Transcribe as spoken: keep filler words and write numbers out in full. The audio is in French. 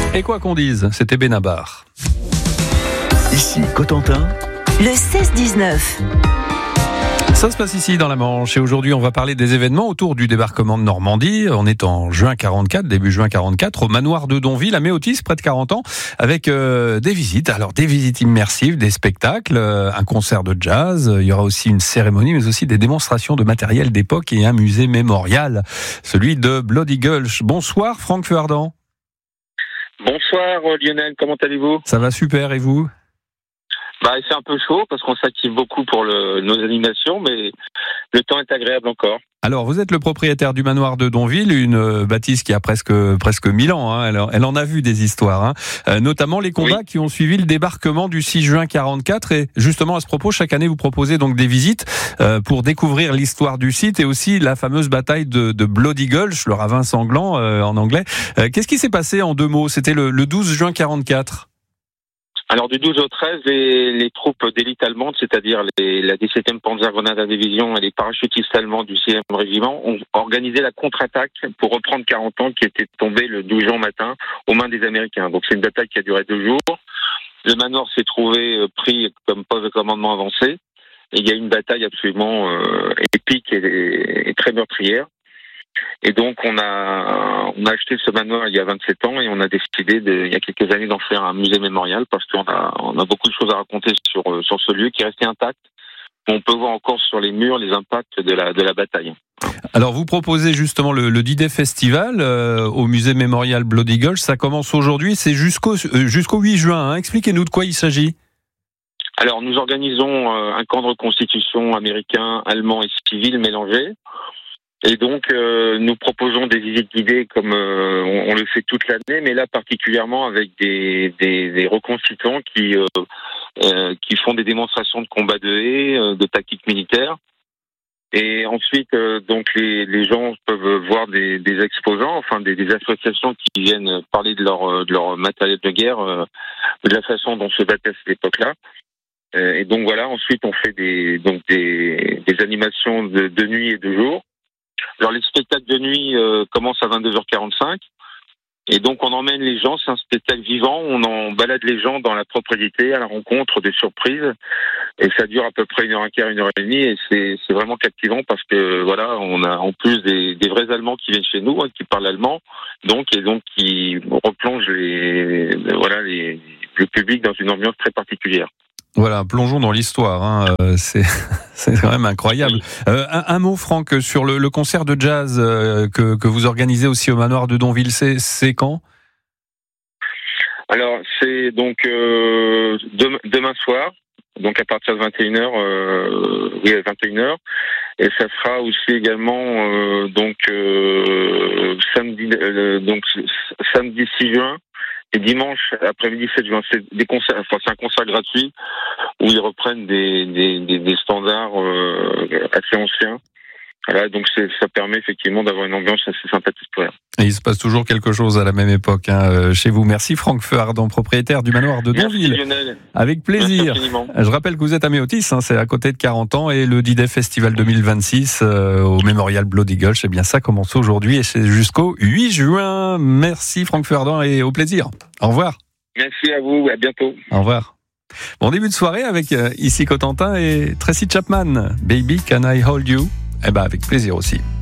Et quoi qu'on dise, c'était Benabar. Ici Cotentin, le seize dix-neuf. Ça se passe ici dans la Manche et aujourd'hui on va parler des événements autour du débarquement de Normandie. On est en juin quarante-quatre, début juin quarante-quatre, au manoir de Donville à Méotis, près de quarante ans, avec euh, des visites. Alors des visites immersives, des spectacles, euh, un concert de jazz, il y aura aussi une cérémonie mais aussi des démonstrations de matériel d'époque et un musée mémorial, celui de Bloody Gulch. Bonsoir Franck Feuardent. Bonsoir Lionel, comment allez-vous ? Ça va super et vous ? Bah, c'est un peu chaud parce qu'on s'active beaucoup pour le, nos animations, mais le temps est agréable encore. Alors, vous êtes le propriétaire du manoir de Donville, une euh, bâtisse qui a presque presque mille ans. Hein. Elle, elle en a vu des histoires, hein. euh, notamment les combats oui. qui ont suivi le débarquement du six juin quarante-quatre. Et justement, à ce propos, chaque année, vous proposez donc des visites euh, pour découvrir l'histoire du site et aussi la fameuse bataille de, de Bloody Gulch, le ravin sanglant euh, en anglais. Euh, qu'est-ce qui s'est passé en deux mots ? C'était le, le douze juin quarante-quatre. Alors du douze au treize, les, les troupes d'élite allemandes, c'est-à-dire les, la dix-septième Panzergrenadier-Division et les parachutistes allemands du sixième régiment, ont organisé la contre-attaque pour reprendre quarante ans qui était tombée le douze juin matin aux mains des Américains. Donc c'est une bataille qui a duré deux jours. Le manoir s'est trouvé pris comme poste de commandement avancé. Et il y a eu une bataille absolument euh, épique et, et très meurtrière. Et donc on a on a acheté ce manoir il y a vingt-sept ans et on a décidé de, il y a quelques années d'en faire un musée mémorial parce qu'on a on a beaucoup de choses à raconter sur sur ce lieu qui est resté intact. On peut voir encore sur les murs les impacts de la de la bataille. Alors vous proposez justement le, le D-Day Festival euh, au musée mémorial Bloody Gulch. Ça commence aujourd'hui, c'est jusqu'au euh, jusqu'au huit juin. Hein. Expliquez-nous de quoi il s'agit. Alors nous organisons euh, un camp de reconstitution américain, allemand et civil mélangés. Et donc, euh, nous proposons des visites guidées comme euh, on, on le fait toute l'année, mais là particulièrement avec des, des, des reconstituants qui euh, euh, qui font des démonstrations de combat de haie, euh, de tactique militaire. Et ensuite, euh, donc les, les gens peuvent voir des, des exposants, enfin des, des associations qui viennent parler de leur de leur matériel de guerre, euh, de la façon dont se battait à cette époque-là. Et donc voilà. Ensuite, on fait des donc des, des animations de, de nuit et de jour. Alors les spectacles de nuit euh, commencent à vingt-deux heures quarante-cinq et donc on emmène les gens, c'est un spectacle vivant, on en balade les gens dans la propriété à la rencontre des surprises et ça dure à peu près une heure et quart, une heure et demie et c'est, c'est vraiment captivant parce que voilà, on a en plus des, des vrais Allemands qui viennent chez nous, hein, qui parlent allemand, donc et donc qui replongent les voilà les, le public dans une ambiance très particulière. Voilà, plongeons dans l'histoire. Hein. Euh, c'est, c'est quand même incroyable. Euh, un, un mot, Franck, sur le, le concert de jazz euh, que, que vous organisez aussi au manoir de Donville. C'est, c'est quand ? Alors, c'est donc euh, demain, demain soir, donc à partir de vingt et une heures. Euh, oui, à vingt et une heures. Et ça sera aussi également euh, donc euh, samedi, euh, donc samedi six juin. Et dimanche après-midi sept juin, c'est des concerts, enfin c'est un concert gratuit où ils reprennent des des des, des standards euh, assez anciens. Voilà, donc c'est, ça permet effectivement d'avoir une ambiance assez sympathique pour eux. Et il se passe toujours quelque chose à la même époque hein, chez vous. Merci Franck Feuardent, propriétaire du manoir de Donville. Merci Lionel. Avec plaisir. Je rappelle que vous êtes à Méotis, hein, c'est à côté de quarante ans et le D-Day Festival deux mille vingt-six euh, au Mémorial Bloody Gulch. Eh bien ça commence aujourd'hui et c'est jusqu'au huit juin. Merci Franck Feuardent et au plaisir. Au revoir. Merci à vous, à bientôt. Au revoir. Bon début de soirée avec euh, ici Cotentin et Tracy Chapman. Baby, can I hold you ? Eh ben avec plaisir aussi.